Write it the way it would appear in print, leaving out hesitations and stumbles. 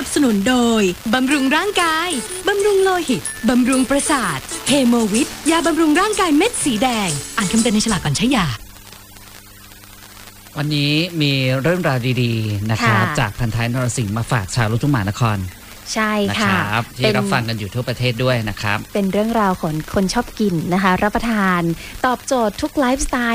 สนุนโดยบำรุงร่างกายบำรุงโลหิตบำรุงประสาทเฮโมวิทยาบำรุงร่างกายเม็ดสีแดงอ่านคำเตือนในฉลากก่อนใช้ยาวันนี้มีเรื่องราวดีๆนะครับจากพันท้ายนรสิงห์มาฝากชาวลูกทุ่งมหานครใช่ค่ะที่รับฟังกันอยู่ทั่วประเทศด้วยนะครับเป็นเรื่องราวของคนชอบกินนะคะรับประทานตอบโจทย์ทุกไลฟ์สไตล์